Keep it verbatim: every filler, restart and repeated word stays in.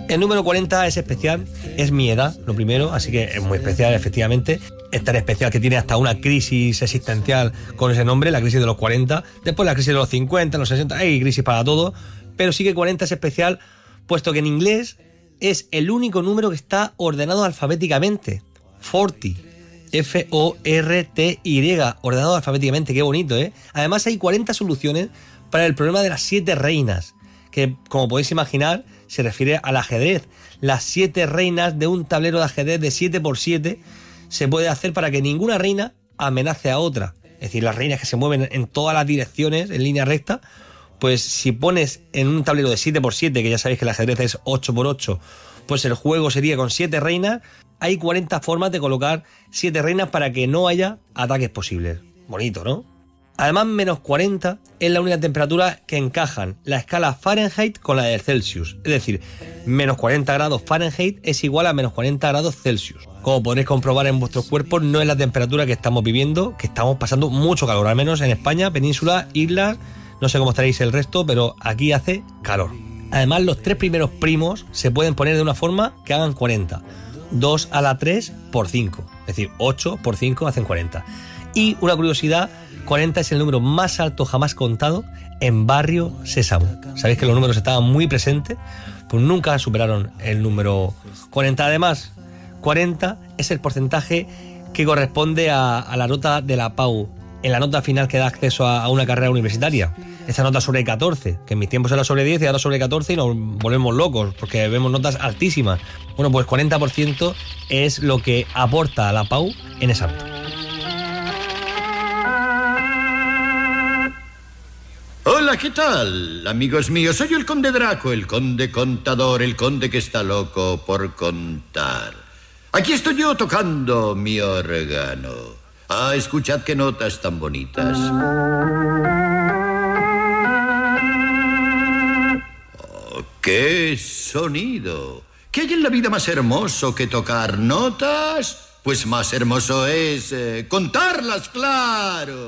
El número cuarenta es especial, es mi edad, lo primero, así que es muy especial, efectivamente. Es tan especial que tiene hasta una crisis existencial con ese nombre, la crisis de los cuarenta. Después la crisis de los cincuenta, los sesenta, hay crisis para todo. Pero sí que cuarenta es especial, puesto que en inglés es el único número que está ordenado alfabéticamente. cuarenta. F O R T Y, ordenado alfabéticamente, qué bonito, ¿eh? Además hay cuarenta soluciones para el problema de las siete reinas, que, como podéis imaginar, se refiere al ajedrez. Las siete reinas de un tablero de ajedrez de siete por siete se puede hacer para que ninguna reina amenace a otra. Es decir, las reinas que se mueven en todas las direcciones, en línea recta, pues si pones en un tablero de siete por siete, que ya sabéis que el ajedrez es ocho por ocho, pues el juego sería con siete reinas. Hay cuarenta formas de colocar siete reinas para que no haya ataques posibles. Bonito, ¿no? Además, menos cuarenta es la única temperatura que encajan la escala Fahrenheit con la de Celsius. Es decir, menos cuarenta grados Fahrenheit es igual a menos cuarenta grados Celsius. Como podréis comprobar en vuestros cuerpos, no es la temperatura que estamos viviendo, que estamos pasando mucho calor, al menos en España, península, islas, no sé cómo estaréis el resto, pero aquí hace calor. Además, los tres primeros primos se pueden poner de una forma que hagan cuarenta. dos a la tres por cinco, es decir, ocho por cinco hacen cuarenta. Y una curiosidad, cuarenta es el número más alto jamás contado en Barrio Sésamo. Sabéis que los números estaban muy presentes, pues nunca superaron el número cuarenta. Además, cuarenta es el porcentaje que corresponde a, a la nota de la P A U, en la nota final que da acceso a, a una carrera universitaria. Esta nota sobre catorce, que en mis tiempos era sobre diez y ahora sobre catorce, y nos volvemos locos porque vemos notas altísimas. Bueno, pues cuarenta por ciento es lo que aporta a la P A U en esa nota. Hola, ¿qué tal, amigos míos? Soy el conde Draco, el conde contador, el conde que está loco por contar. Aquí estoy yo tocando mi órgano. Ah, escuchad qué notas tan bonitas. Oh, qué sonido. ¿Qué hay en la vida más hermoso que tocar notas? Pues más hermoso es eh, contarlas, claro.